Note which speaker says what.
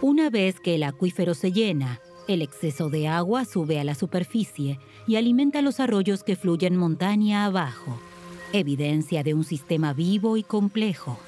Speaker 1: Una vez que el acuífero se llena, el exceso de agua sube a la superficie y alimenta los arroyos que fluyen montaña abajo, evidencia de un sistema vivo y complejo.